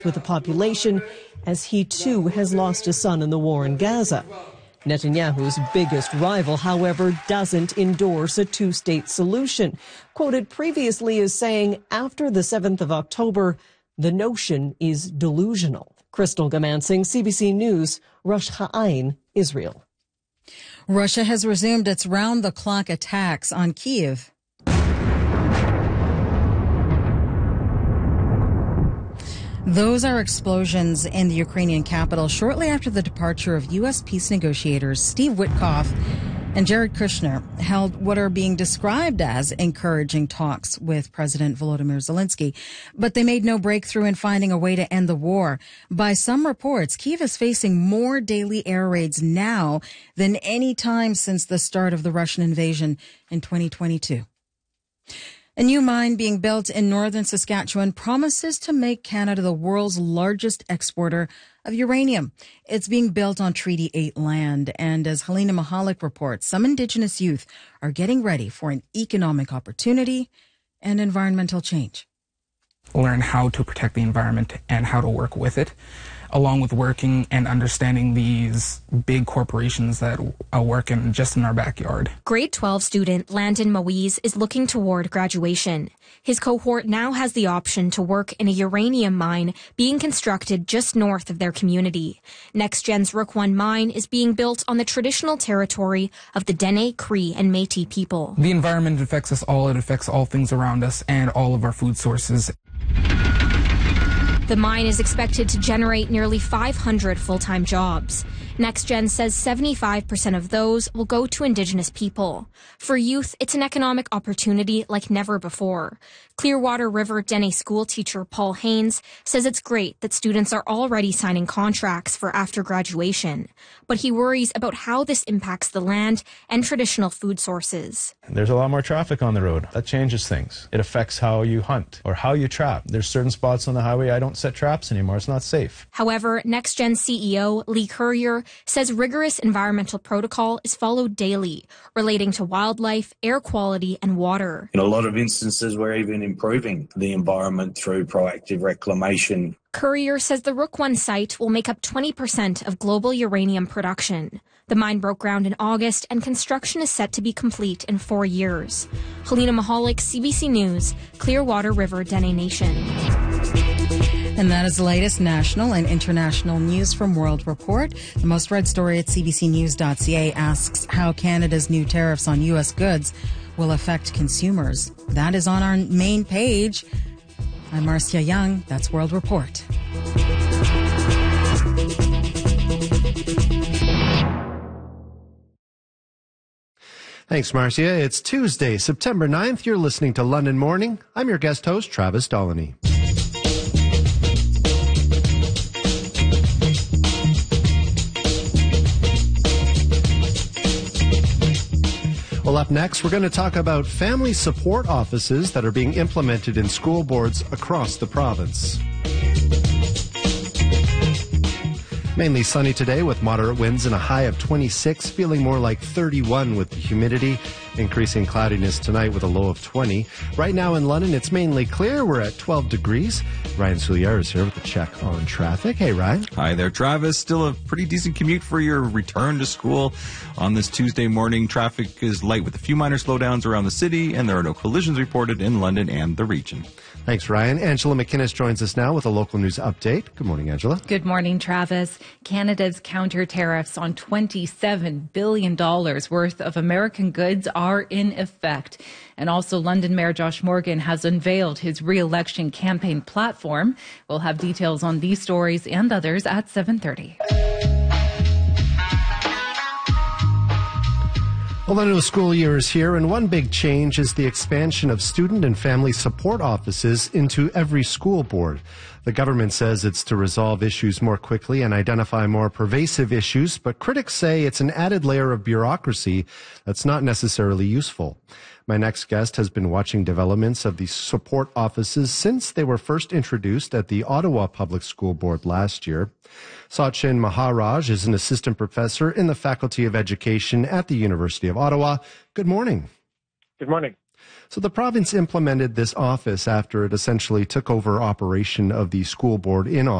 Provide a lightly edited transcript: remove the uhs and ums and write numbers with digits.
with the population, as he too has lost a son in the war in Gaza. Netanyahu's biggest rival, however, doesn't endorse a two-state solution. Quoted previously as saying, after the 7th of October, the notion is delusional. Crystal Gamansing, CBC News, Rosh Ha'ain, Israel. Russia has resumed its round-the-clock attacks on Kyiv. Those are explosions in the Ukrainian capital shortly after the departure of U.S. peace negotiators Steve Witkoff and Jared Kushner held what are being described as encouraging talks with President Volodymyr Zelensky, but they made no breakthrough in finding a way to end the war. By some reports, Kyiv is facing more daily air raids now than any time since the start of the Russian invasion in 2022. A new mine being built in northern Saskatchewan promises to make Canada the world's largest exporter of uranium. It's being built on Treaty 8 land, and as Helena Mahalik reports, some Indigenous youth are getting ready for an economic opportunity and environmental change. Learn how to protect the environment and how to work with it, along with working and understanding these big corporations that work just in our backyard. Grade 12 student Landon Moise is looking toward graduation. His cohort now has the option to work in a uranium mine being constructed just north of their community. NextGen's Rook I mine is being built on the traditional territory of the Dene, Cree, and Métis people. The environment affects us all. It affects all things around us and all of our food sources. The mine is expected to generate nearly 500 full-time jobs. NextGen says 75% of those will go to Indigenous people. For youth, it's an economic opportunity like never before. Clearwater River Dene school teacher Paul Haynes says it's great that students are already signing contracts for after graduation, but he worries about how this impacts the land and traditional food sources. There's a lot more traffic on the road. That changes things. It affects how you hunt or how you trap. There's certain spots on the highway I don't set traps anymore. It's not safe. However, NextGen CEO Lee Currier says rigorous environmental protocol is followed daily, relating to wildlife, air quality, and water. In a lot of instances, we're even improving the environment through proactive reclamation. Currier says the Rook I site will make up 20% of global uranium production. The mine broke ground in August, and construction is set to be complete in 4 years. Helena Mahalik, CBC News, Clearwater River Dene Nation. And that is the latest national and international news from World Report. The most read story at cbcnews.ca asks how Canada's new tariffs on U.S. goods will affect consumers. That is on our main page. I'm Marcia Young. That's World Report. Thanks, Marcia. It's Tuesday, September 9th. You're listening to London Morning. I'm your guest host, Travis Dolleny. Well, up next, we're going to talk about family support offices that are being implemented in school boards across the province. Mainly sunny today with moderate winds and a high of 26, feeling more like 31 with the humidity. Increasing cloudiness tonight with a low of 20. Right now in London, it's mainly clear. We're at 12 degrees. Ryan Soulier is here with a check on traffic. Hey, Ryan. Hi there, Travis. Still a pretty decent commute for your return to school on this Tuesday morning. Traffic is light with a few minor slowdowns around the city, and there are no collisions reported in London and the region. Thanks, Ryan. Angela McInnes joins us now with a local news update. Good morning, Angela. Good morning, Travis. Canada's counter tariffs on $27 billion worth of American goods are in effect. And also, London Mayor Josh Morgan has unveiled his re-election campaign platform. We'll have details on these stories and others at 7:30. Well, the new school year is here, and one big change is the expansion of student and family support offices into every school board. The government says it's to resolve issues more quickly and identify more pervasive issues, but critics say it's an added layer of bureaucracy that's not necessarily useful. My next guest has been watching developments of these support offices since they were first introduced at the Ottawa Public School Board last year. Sachin Maharaj is an assistant professor in the Faculty of Education at the University of Ottawa. Good morning. Good morning. So the province implemented this office after it essentially took over operation of the school board in